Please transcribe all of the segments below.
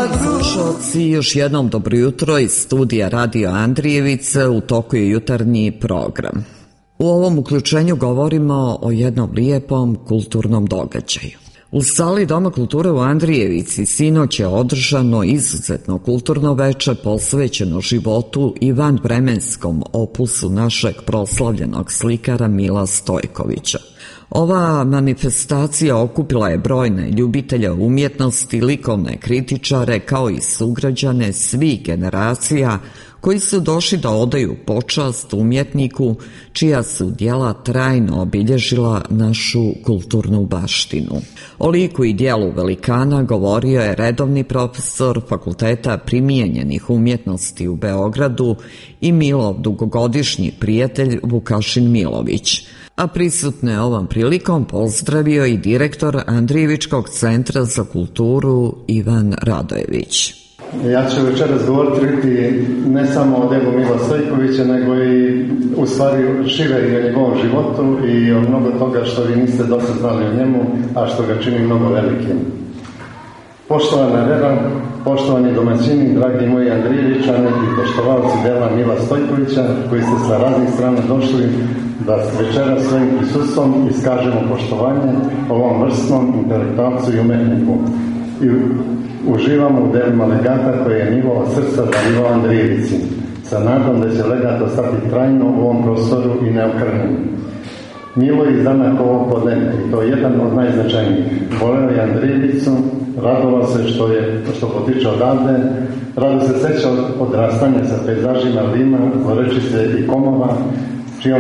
Slušalci, još jednom dobro jutro iz studija Radio Andrijevice, u toku je jutarnji program. U ovom uključenju govorimo o jednom lijepom kulturnom događaju. U sali Doma kulture u Andrijevici sinoć je održano izuzetno kulturno veče posvećeno životu i vanvremenskom opusu našeg proslavljenog slikara Mila Stojkovića. Ova manifestacija okupila je brojne ljubitelje umjetnosti, likovne kritičare kao i sugrađane svih generacija koji su došli da odaju počast umjetniku čija su djela trajno obilježila našu kulturnu baštinu. O liku i djelu velikana govorio je redovni profesor Fakulteta primijenjenih umjetnosti u Beogradu i Milov dugogodišnji prijatelj Vukašin Milović. A prisutne ovom prilikom pozdravio i direktor Andrijevičkog centra za kulturu Ivan Radojević. Ja ću večeras govoriti ne samo o delu Mila Stojkovića, nego i u stvari šire i o njegovom životu i o mnogo toga što vi niste dosta znali o njemu, a što ga čini mnogo velikim. Poštovana Vera, poštovani domaćini, dragi moji Andrijevičani i poštovalci dela Mila Stojkovića koji ste sa raznih strana došli da večera svojim prisustvom iskažemo poštovanje ovom vrstnom intelektualcu i umetniku i uživamo u delima legata koje je nivo srca darivao Andrijevici, sa nadom da će legat ostati trajno u ovom prostoru i neokrnjen. Milo je izdanak ovog podneblja i to je jedan od najznačajnijih. Voleo je Andrijevicu, radovao se što potiče odavde, rado se seća od odrastanja sa pejzažima Lima, Zlorečice i Komova, čijom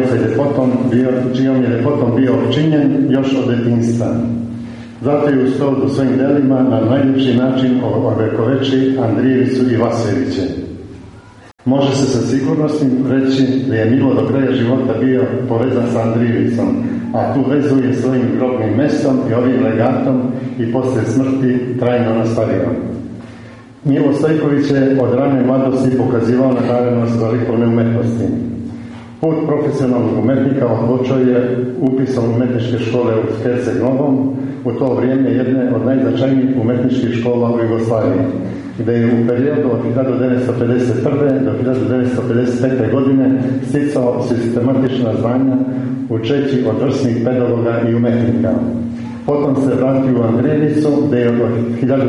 je ljepotom bio opčinjen još od detinjstva. Zato je uspeo u svojim delima na najljepši način ovekoveči Andrijevicu i Vaseviće. Može se sa sigurnosti reći da je Milo do kraja života bio povezan sa Andrijevicom, a tu vezu je svojim grobnim mestom i ovim legatom i poslije smrti trajno nastavio. Milo Stojković je od rane mladosti pokazivao nadarenost za likovne umetnosti. Put profesionalnog umetnika otpočeo je upisom umetničke škole u Herceg Novom, u to vrijeme jedne od najznačajnijih umetničkih škola u Jugoslaviji, gdje je u periodu od 1951. do 1955. godine sticao sistematična znanja učeći od vrsnih pedagoga i umetnika. Potom se vratio u Andrijevicu, gdje je od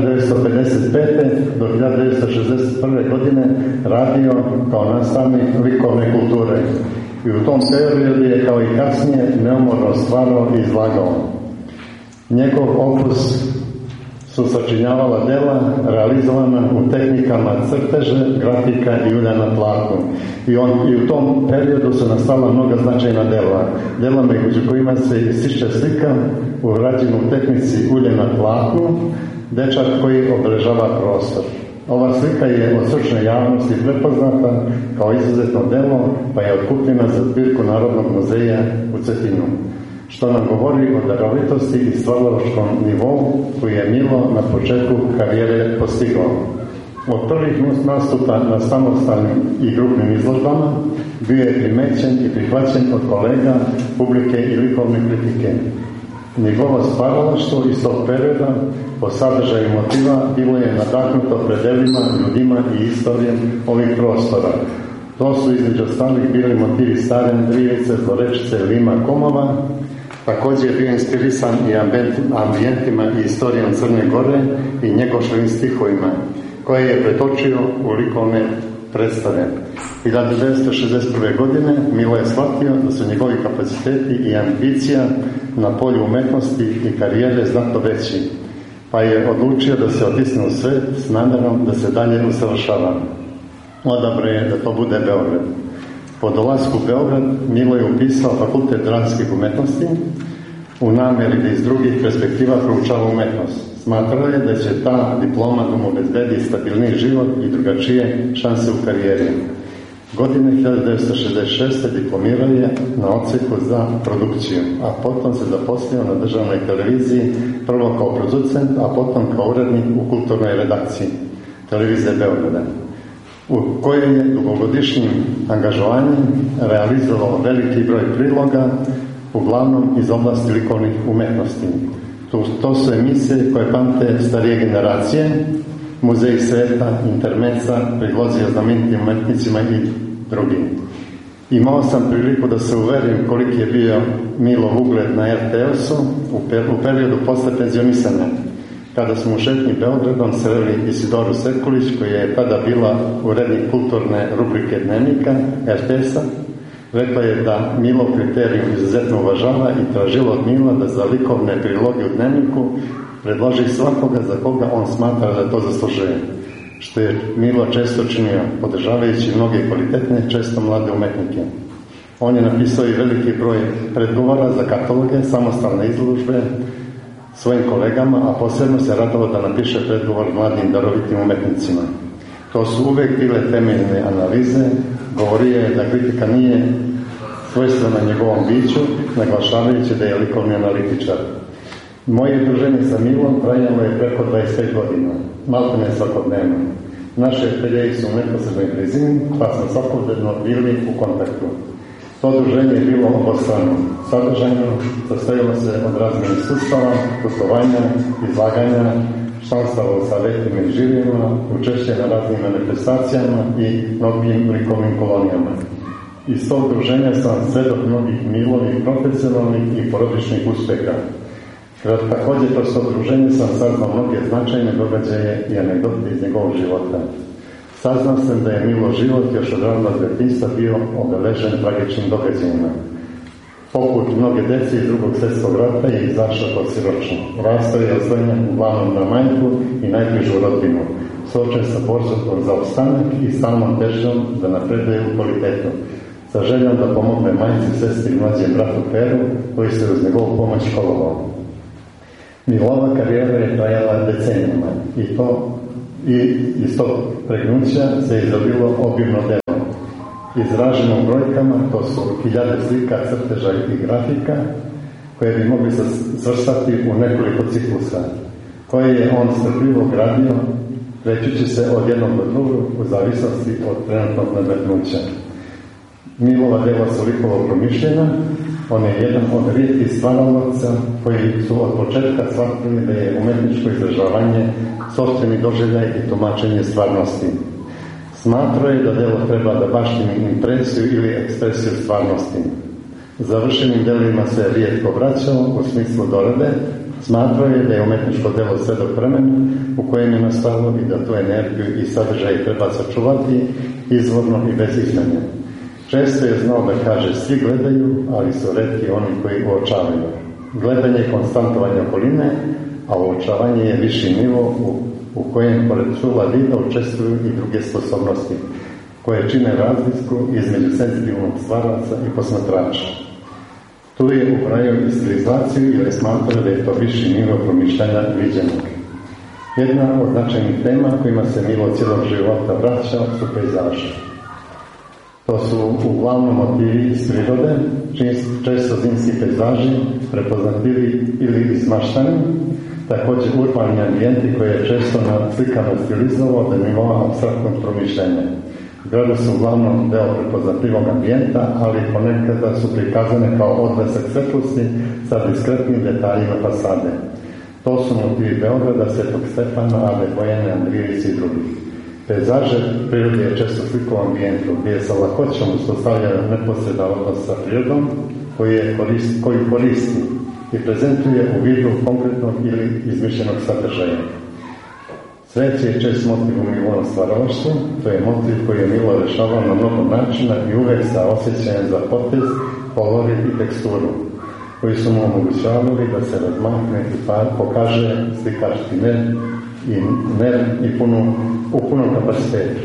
1955. do 1961. godine radio kao nastavnik likovne kulture. I u tom periodu je kao i kasnije neumorno stvarao i izlagao. Njegov opus su sačinjavala dela realizovana u tehnikama crteže, grafika i ulja na platnu. I u tom periodu su nastala mnoga značajna dela među kojima se ističe slika urađena u tehnici ulje na platnu, dečak koji obeležava prostor. Ova slika je od stručne javnosti prepoznata kao izuzetno delo, pa je otkupljena za zbirku Narodnog muzeja u Cetinu, što nam govori o darovitosti i stvaralačkom nivou koji je Milo na početku karijere postigao. Od prvih nastupa na samostalnim i grupnim izložbama bio je primećen i prihvaćen od kolega, publike i likovne kritike. Njegovo stvaralaštvo iz tog perioda po sadržaju motiva bilo je nadahnuto predelima, ljudima i istorijom ovih prostora. To su između ostalih bili motivi stare Andrijevice, Zlorečice, Lima, Komova. Također je bio inspirisan i ambijentima i istorijom Crne Gore i Njegoševim stihovima, koje je pretočio u likovne predstave. 1961. godine Milo je shvatio da su njegovi kapaciteti i ambicija na polju umetnosti i karijere znatno veći, pa je odlučio da se otisne u svet s namjerom da se dalje usavršava. Odabrao je da to bude Beograd. Po dolasku u Beograd Milo je upisao Fakultet dramskih umetnosti u namjeri da iz drugih perspektiva proučava umetnost. Smatrao je da će ta diploma da mu obezbedi stabilniji život i drugačije šanse u karijeri. Godine 1966. diplomirao je na odsjeku za produkciju, a potom se zaposlio na državnoj televiziji, prvo kao producent, a potom kao urednik u kulturnoj redakciji televizije Beograda, u kojoj je dugogodišnjim angažovanjem realizovao veliki broj priloga, uglavnom iz oblasti likovnih umetnosti. To su emisije koje pamte starije generacije, Muzej sveta, intermeca, predložio znamenitim umetnicima i drugim. Imao sam priliku da se uverim koliki je bio Milov ugled na RTS-u u periodu posle penzionisanja, kada smo u šetnji Beogradom sreli Isidoru Sekulić, koja je tada bila urednik kulturne rubrike Dnevnika RTS-a. Rekla je da Milov kriterijum izuzetno uvažava i tražila od Mila da za likovne priloge u Dnevniku predloži svakoga za koga on smatra da to zaslužuje, što je Milo često činio, podržavajući mnoge kvalitetne, često mlade umetnike. On je napisao i veliki broj predgovora za kataloge, samostalne izložbe svojim kolegama, a posebno se radilo da napiše predgovor mladim darovitim umetnicima. To su uvek bile temeljne analize, govorio je da kritika nije svojstvena njegovom biću, naglašavajući da je likovni analitičar. Moje druženje sa Milom trajalo je preko 25 godina, maltene svakodnevno. Naše prijatelji su u neposrednoj blizini, pa smo svakodnevno bili u kontaktu. To druženje je bilo obostrano, sadržajno, sastojilo se od raznih iskustava, putovanja, izlaganja, članstava u savjetima i življima, učešće na raznim manifestacijama i mnogim likovnim kolonijama. Iz tog druženja sam svedok mnogih Milovih profesionalnih i porodičnih uspeha. Također kroz to druženje sam saznao mnoge značajne događaje i anegdote iz njegovog života. Saznao sam da je Milo život još od ranog djetinjstva bio obeležen tragičnim događajima. Poput mnoge dece iz Drugog svjetskog rata je izašao kao siročan. Rastao je oslonjen uglavnom na majku i najbližu rodbinu, suočen sa borzom za opstanak i stalnom težnjom da napreduje u kvalitetu, sa željom da pomogne majci, sestri i mlađem bratu Peru, koji se uz njegovu pomoć školovao. Milova karijera je trajala decenijama i iz tog pregnuća se izrodilo obimno delo. Izraženo brojkama, to su hiljade slika, crteža i grafika, koje bi mogli svrstati u nekoliko ciklusa, koje je on strpljivo gradio, krećući se od jednog do drugog u zavisnosti od trenutnog nadmetnuća. Milova dela su likovno promišljena, on je jedan od rijetkih stvaralaca koji su od početka shvatili da je umetničko izražavanje sopstveni doživljaj i tumačenje stvarnosti. Smatrao je da delo treba da baštini impresiju ili ekspresiju stvarnosti. Završenim delima se rijetko vraćao u smislu dorade. Smatrao je da je umetničko delo svedok vremena u kojem je nastalo i da tu energiju i sadržaj treba sačuvati izvorno i bez izmjene. Često je znao da kaže svi gledaju, ali su retki oni koji uočavaju. Gledanje je konstantovanje okoline, a uočavanje je viši nivo u kojem pored čula vida učestvuju i druge sposobnosti, koje čine razliku između senzitivnog stvaraca i posmatrača. Tu je upravio i stilizaciju jer je smatrao da je to viši nivo promišljanja viđenog. Jedna od značajnih tema kojima se Milo cijelog života vraćao su pejzaži. To su uglavnom motivi iz prirode, često zimski pejzaži, prepoznatljivi ili izmaštani, također urbani ambijenti koje je često na slikama stilizovao do nivoa apstraktnog promišljanja. Grade su uglavnom deo prepoznatljivog ambijenta, ali ponekada su prikazane kao odlesak svetlosti sa diskretnim detaljima fasade. To su motivi Beograda, Svetog Stefana, Ave Bojane, Andrijevice i drugih. Pejzaže prirode je često sliku u ambijentu, gdje je sa lakoćom uspostavljena neposredan odnos sa prirodom, koju koristi i prezentuje u vidu konkretnog ili izmišljenog sadržaja. Svet je čest motiv u Milovom stvaralaštvu, to je motiv koji je Milo rešavao na mnogo načina i uvek sa osjećajem za potez, kolorit i teksturu, koji su mu omogućavali da se razmakne i pokaže slikački ner i u punom kapacitetu.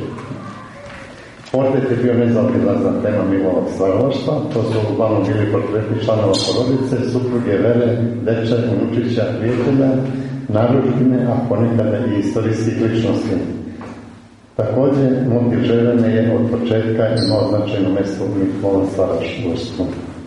Portret je bio nezaobilazna tema Milovog stvaralaštva, to su uglavnom bili portreti članova porodice, supruge, vere, deča, unučića, prijatelja, narudžbine, a ponekada i istorijskih ličnosti. Također, motiv željene je od početka imao značajno mjesto u Milovom stvaralaštvu.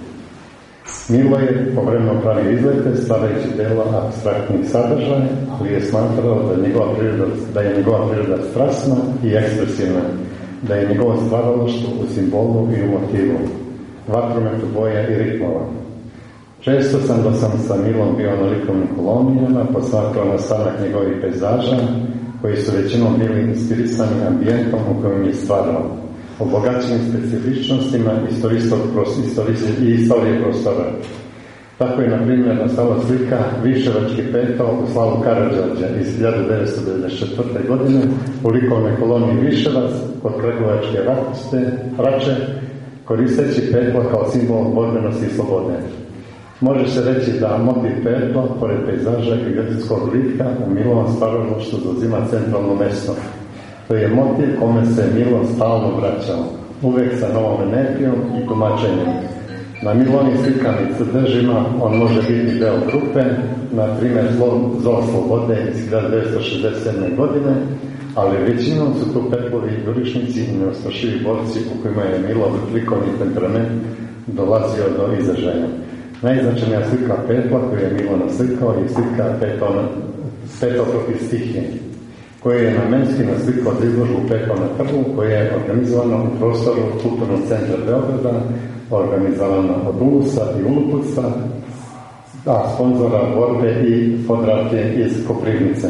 Milo je povremeno pravio izlete, stvarajući dela apstraktnih sadržaja, ali je smatrao da je njegova priroda strasna i ekspresivna, da je njegovo stvaralaštvo u simbolu i u motivu, vatrometu boja i ritmova. Često sam sa Milom bio na likovnim kolonijama, posmatrao nastanak njegovih pejzaža, koji su većinom bili inspirisani ambijentom u kojem je stvarao, obogaćenim specifičnostima i istorije prostora. Tako je, na primjer, nastala slika Viševački peto u slavu Karadžorđa iz 1994. godine u likovnoj koloniji Viševac kod Kragujevačke Rače, koristeći petlo kao simbol borbenosti i slobode. Može se reći da motiv petla, pored pejzaža i geodetskog lika, u Milovom stvaralaštvu zauzima centralno mesto. To je motiv kome se Milo stalno vraćao, uvek sa novom energijom i tumačenjem. Na Milovim slikama i crtežima on može biti deo grupe, na primjer Zov slobode iz 1967. godine, ali većinom su tu petlovi jurišnici i neustrašivi borci u kojima je Milov likovni temperament dolazio do izražaja. Najznačajnija slika petla koju je Milo naslikao je slika Peto protiv stihije, koje je namenski naslikao za izložbu Peto na trgu, koje je organizovano u prostoru Kulturnog centra Beograda, organizovano od Ulusa i Ulupuca, a sponzora borbe i Podravke iz Koprivnice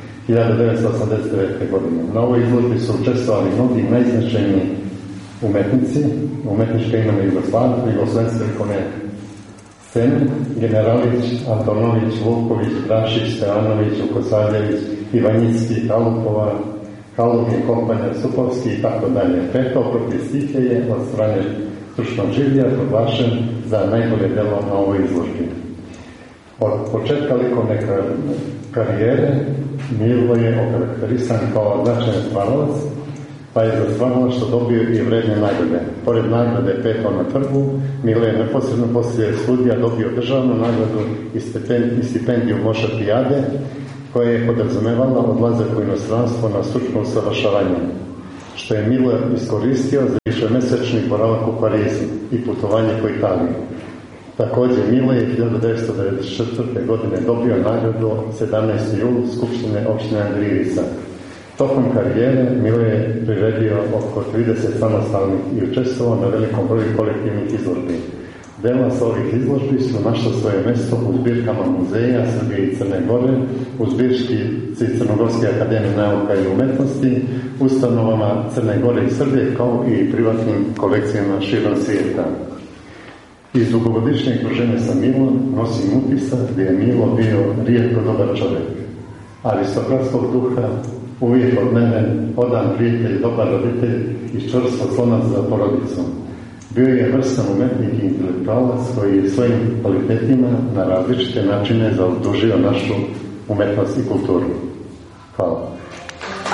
1989. godine. Na ovoj izložbi su učestvovali mnogi najznačajniji umetnici, umetničke imena jugoslovenske likovne scene, Generalić, Antonović, Vuković, Brašić, Stevanović, Ukosavljević, Ivanjicki, Kalugin, Kompanja, Supovski i tako dalje. Peto protiv stihije je od strane stručnog življa proglašen za najbolje delo na ovoj izložbi. Od početka likovne karijere Milo je okarakterisan kao značajan stvaralac, pa je za stvaralaštvo dobio i vredne nagrade. Pored nagrade Peto na trgu, Milo je neposredno poslije studija dobio državnu nagradu i stipendiju Mošatijade, koja je podrazumevala odlazak u inostranstvo na stručno usavršavanje, što je Milo iskoristio za višemesečni boravak u Parizu i putovanje po Italiji. Također, Milo je 1994. godine dobio nagradu 17. jul Skupštine opštine Andrijevica. Tokom karijere Milo je priredio oko 30 samostalnih i učestvovao na velikom broju kolektivnih izložbi. Dela sa ovih izložbi su našla svoje mesto u zbirkama muzeja Srbije i Crne Gore, u zbirci Crnogorske akademije nauka i umetnosti, ustanovama Crne Gore i Srbije, kao i privatnim kolekcijama širom svijeta. Iz dugogodišnjeg druženja sa Milom nosim utisak gdje je Milo bio rijetko dobar čovjek, aristokratskog duha, uvijek od mene odan prijatelj, dobar roditelj i čvrst oslonac za porodicom. Bio je vrstan umetnik i intelektualac koji je svojim kvalitetima na različite načine zaokružio našu umetnost i kulturu. Hvala.